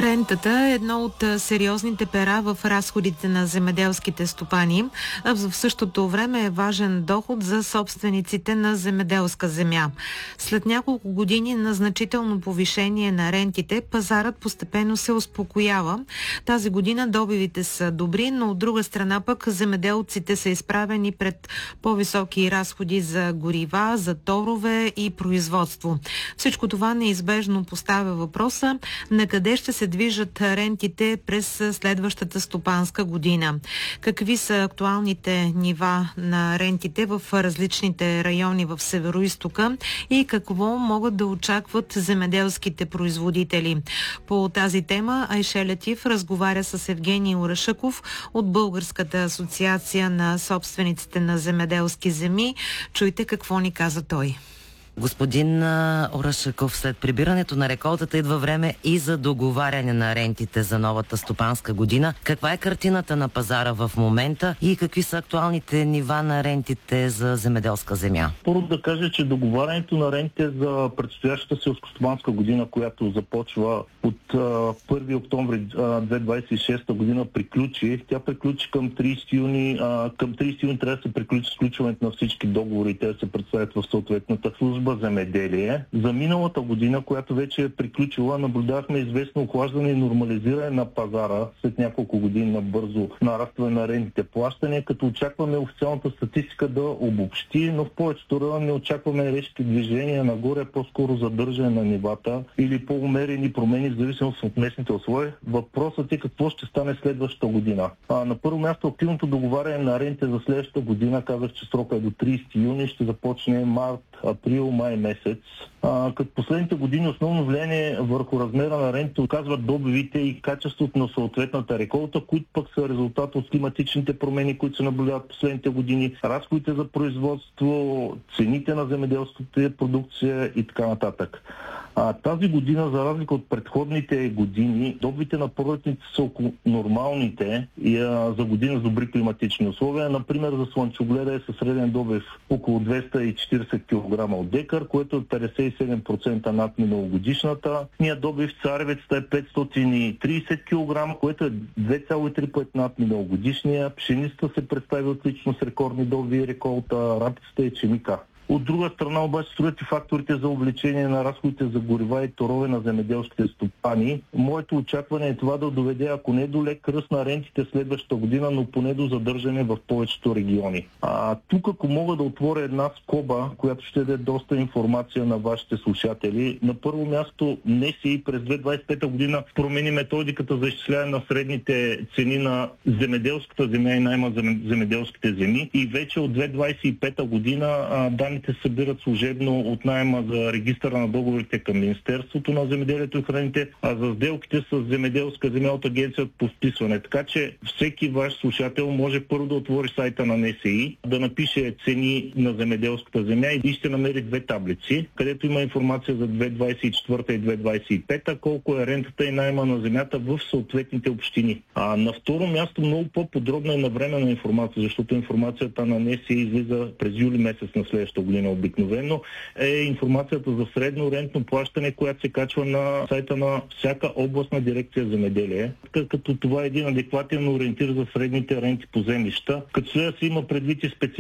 Рентата е едно от сериозните пера в разходите на земеделските стопани, а в същото време е важен доход за собствениците на земеделска земя. След няколко години на значително повишение на рентите, пазарът постепенно се успокоява. Тази година добивите са добри, но от друга страна пък земеделците са изправени пред по-високи разходи за горива, за торове и производство. Всичко това неизбежно поставя въпроса на къде ще се движат рентите през следващата стопанска година. Какви са актуалните нива на рентите в различните райони в Североизтока и какво могат да очакват земеделските производители? По тази тема Айше Летиф разговаря с Евгений Орашаков от Българската асоциация на собствениците на земеделски земи. Чуйте какво ни каза той. Господин Орашаков, след прибирането на реколтата идва време и за договаряне на рентите за новата стопанска година. Каква е картината на пазара в момента и какви са актуалните нива на рентите за земеделска земя? Първо да кажа, че договарянето на рентите за предстоящата селскостопанска година, която започва от 1 октомври 2026 година, приключи. Тя приключи към 30 юни. Към 30 юни трябва да се приключи сключването на всички договори и те да се представят в съответната служба земеделие. За миналата година, която вече е приключила, наблюдавахме известно охлаждане и нормализиране на пазара след няколко години на бързо нарастване на рентните плащания, като очакваме официалната статистика да обобщи, но в повечето райони не очакваме резки движения нагоре, по-скоро задържане на нивата или по-умерени промени в зависимост от местните условия. Въпросът е какво ще стане следващата година. На първо място активното договаряне на рентите за следващата година, казах, че срока е до 30 юни, ще започне март, април, май месец. Като последните години основно влияние върху размера на рентите оказват добивите и качеството на съответната реколта, които пък са резултат от климатичните промени, които се наблюдават последните години, разходите за производство, цените на земеделската продукция и така нататък. Тази година, за разлика от предходните години, добивите на пролетните са около нормалните и за година с добри климатични условия. Например, за слънчогледа е със среден добив около 240 кг от декар, което е 57% над миналогодишната. Ния добив в царевицата е 530 кг, което е 2,3 пъти над миналогодишния. Пшеницата се представи отлично с рекордни добиви, реколта, рапицата и ечемика. От друга страна обаче стоят и факторите за увеличение на разходите за горива и торове на земеделските стопани. Моето очакване е това да доведе, ако не до лек ръст на рентите следващата година, но поне до задържане в повечето региони. Тук, ако мога да отворя една скоба, която ще даде доста информация на вашите слушатели. На първо място НСИ през 2025 година промени методиката за изчисляване на средните цени на земеделската земя и найма земеделските земи и вече от 2025 година данните се събират служебно от найема за регистъра на договорите към Министерството на земеделието и храните, а за сделките с земеделска земя от агенцията по вписване. Така че всеки ваш слушател може първо да отвори сайта на НСИ, да напише цени на земеделската земя и ще намери две таблици, където има информация за 2024 и 2025, колко е рентата и найема на земята в съответните общини. На второ място много по-подробна и навременна информация, защото информацията на НСИ излиза през юли месец на следващата година обикновено, е информацията за средно рентно плащане, която се качва на сайта на всяка областна дирекция земеделие, като това е един адекватен ориентир за средните ренти по землища, като сега се има предвид и специфика